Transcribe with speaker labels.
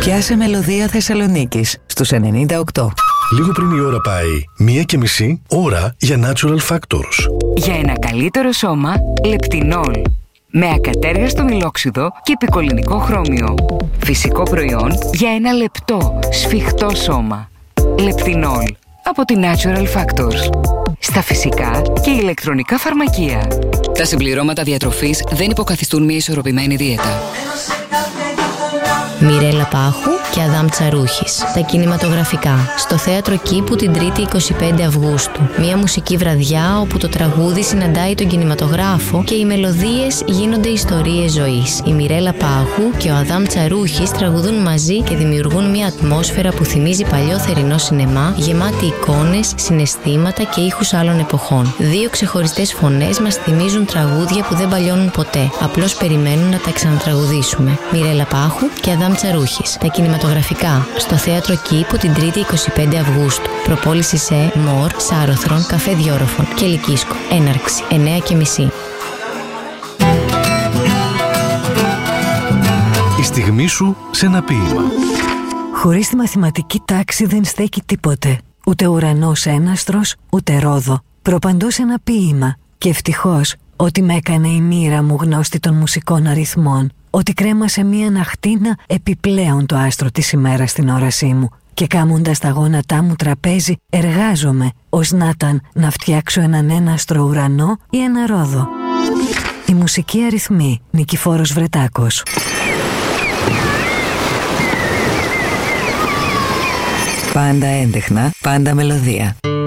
Speaker 1: Πιάσε μελωδία Θεσσαλονίκης στους 98.
Speaker 2: Λίγο πριν η ώρα πάει 1:30 ώρα για Natural Factors.
Speaker 3: Για ένα καλύτερο σώμα, Λεπτινόλ. Με ακατέργαστο μιλόξιδο και επικολληνικό χρώμιο. Φυσικό προϊόν για ένα λεπτό, σφιχτό σώμα. Λεπτινόλ. Από τη Natural Factors. Στα φυσικά και ηλεκτρονικά φαρμακεία.
Speaker 4: Τα συμπληρώματα διατροφής δεν υποκαθιστούν μια ισορροπημένη δίαιτα.
Speaker 5: Μιρέλα Πάχου και Αδάμ Τσαρούχης. Τα κινηματογραφικά. Στο Θέατρο Κήπου την 3η 25 Αυγούστου. Μια μουσική βραδιά όπου το τραγούδι συναντάει τον κινηματογράφο και οι μελωδίες γίνονται ιστορίες ζωής. Η Μιρέλα Πάχου και ο Αδάμ Τσαρούχης τραγουδούν μαζί και δημιουργούν μια ατμόσφαιρα που θυμίζει παλιό θερινό σινεμά, γεμάτη εικόνες, συναισθήματα και ήχους άλλων εποχών. Δύο ξεχωριστές φωνές μας θυμίζουν τραγούδια που δεν παλιώνουν ποτέ. Απλώς περιμένουν να τα ξανατραγουδήσουμε. Μιρέλα Πάχου και Αδάμ Τσαρούχης. Τα κινηματογραφικά. Στο Θέατρο Κήπου την 3η 25 Αυγούστου. Προπόληση σε Μορ, Σάρωθρον, Καφέ Διόροφων και Λυκίσκο. Έναρξη 9:30.
Speaker 2: Η στιγμή σου σε ένα ποίημα.
Speaker 6: Χωρίς τη μαθηματική τάξη δεν στέκει τίποτε. Ούτε ουρανός έναστρος, ούτε ρόδο. Προπαντός ένα ποίημα. Και ευτυχώς ότι με έκανε η μοίρα μου γνώστη των μουσικών αριθμών. Ότι κρέμασε μία ναχτίνα επιπλέον το άστρο της ημέρας στην όρασή μου. Και κάμοντας τα γόνατά μου τραπέζι εργάζομαι, ως να ήταν να φτιάξω έναν έναστρο ουρανό ή ένα ρόδο. Η μουσική αριθμή, Νικηφόρος Βρετάκος.
Speaker 1: Πάντα έντεχνα, πάντα μελωδία.